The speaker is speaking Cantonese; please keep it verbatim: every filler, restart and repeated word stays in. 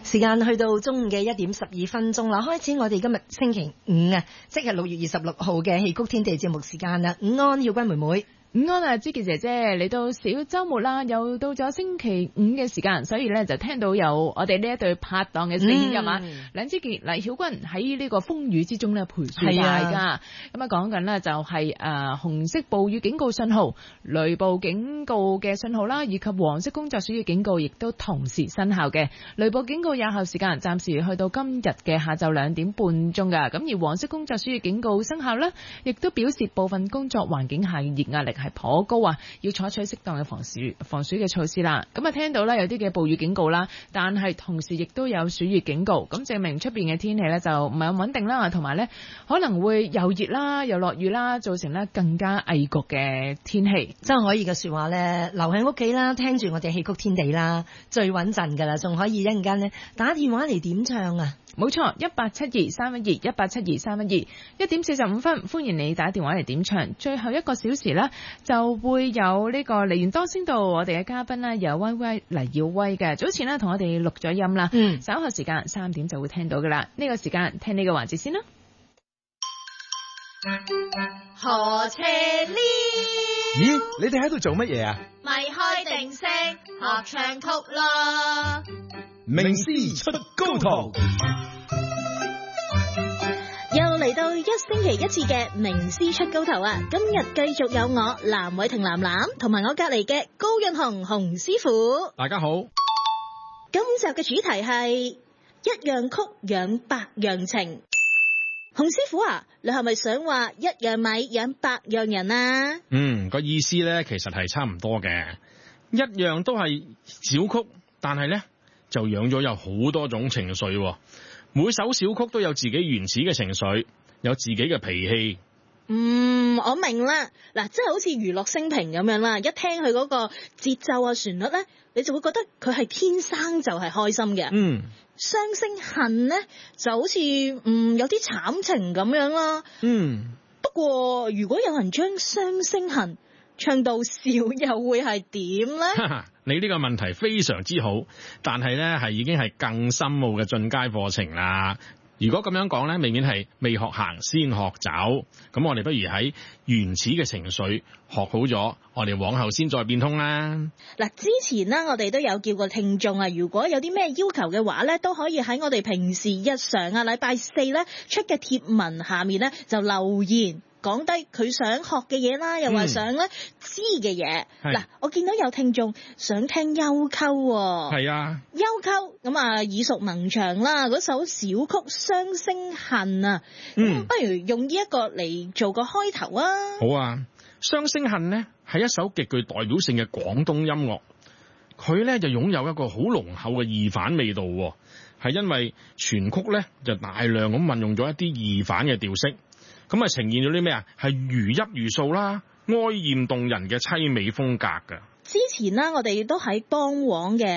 時間去到中午嘅一點十二分鐘啦，開始我哋今日星期五啊，即係六月二十六號嘅戲曲天地節目時間啦。午安，曉君妹妹。 午安啊，芝杰姐姐，嚟到小周末啦，又到咗星期五嘅時間，所以咧就聽到有我哋呢一對拍檔嘅聲音㗎嘛。梁芝杰、黎曉君喺呢個風雨之中咧陪住大家。咁啊講緊咧就係誒紅色暴雨警告信號、雷暴警告嘅信號啦，以及黃色工作暑熱警告亦都同時生效嘅。雷暴警告有效時間暫時去到今日嘅下晝兩點半鐘㗎。咁而黃色工作暑熱警告生效咧，亦都表示部分工作環境下嘅熱壓力係頗高啊，要採取適當嘅防暑防暑嘅措施啦。咁啊聽到咧有啲嘅暴雨警告啦，但係同時亦都有暑熱警告，咁證明出邊嘅天氣咧就唔係咁穩定啦，同埋咧可能會又熱啦又落雨啦，造成咧更加翳焗嘅天氣。 真係可以嘅說話咧，留喺屋企啦，聽住我哋戲曲天地啦，最穩陣噶啦，仲可以一陣間咧打電話嚟點唱啊！ 冇錯，一八七二三一二，一八七二三一二，一點四十五分，歡迎你打電話嚟點唱。最後一個小時呢，就會有呢個梨園多聲道我哋嘅嘉賓啦，有威威黎耀威嘅。早前呢，同我哋錄咗音啦，嗯，稍後時間三點就會聽到噶啦。呢個時間聽呢個環節先啦。 何車呢？ 咦，你哋喺度做乜嘢啊？ 咪開定聲學唱曲咯！ 名師出高徒， 又嚟到一星期一次嘅名師出高徒啊！今日繼續有我藍偉霆藍藍，同埋我隔籬嘅高潤雄洪師傅。 大家好。 今集嘅主題係一樣曲養百樣情。洪師傅啊，你係咪想話一樣米養百樣人啊？ 嗯，個意思咧其實係差唔多嘅，一樣都係小曲，但係咧就養咗有好多種情緒，每首小曲都有自己原始嘅情緒，有自己嘅脾氣。 嗯，我明啦，嗱，即係好似娛樂升平咁樣啦，一聽佢嗰個節奏啊、旋律咧，你就會覺得佢係天生就係開心嘅。嗯，雙聲恨咧就好似嗯有啲慘情咁樣啦。嗯，不過如果有人將雙聲恨唱到笑，又會係點咧？ 你呢個問題非常之好，但係咧係已經係更深奧嘅進階課程啦。如果咁樣講咧，未免係未學行先學走。咁我哋不如喺原始嘅情緒學好咗，我哋往後先再變通啦。 嗱，之前呢，我哋都有叫過聽眾啊，如果有啲咩要求嘅話咧，都可以喺我哋平時日常啊禮拜四咧出嘅貼文下面咧就留言。講低佢想學嘅嘢啦，又話想咧知嘅嘢。嗱、嗯，我見到有聽眾想聽幽媾喎。係啊，幽媾咁啊耳熟能詳啦，嗰首小曲雙聲恨啊。嗯，不如用呢一個嚟做個開頭啊。 好啊，雙聲恨呢係一首極具代表性嘅廣東音樂，佢咧就擁有一個好濃厚嘅二反味道，係因為全曲咧就大量咁運用咗一啲二反嘅調式。咁啊，呈現咗啲咩啊？係如泣如訴啦，哀艷動人嘅淒美風格㗎。 之前啦，我哋都喺當往嘅